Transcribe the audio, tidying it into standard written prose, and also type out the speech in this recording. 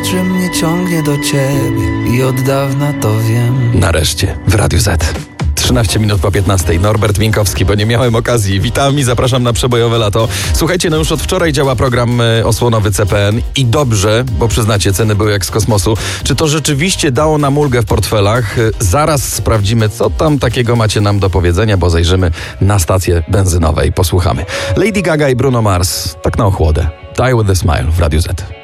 że mnie ciągnie do ciebie i od dawna to wiem. Nareszcie w Radiu Z. 13 minut po 15. Norbert Minkowski, bo nie miałem okazji. Witam i zapraszam na przebojowe lato. Słuchajcie, no już od wczoraj działa program osłonowy CPN i dobrze, bo przyznacie, ceny były jak z kosmosu. Czy to rzeczywiście dało nam ulgę w portfelach? Zaraz sprawdzimy, co tam takiego macie nam do powiedzenia, bo zajrzymy na stację benzynowe i posłuchamy. Lady Gaga i Bruno Mars, tak na ochłodę. Die with a Smile w Radiu Z.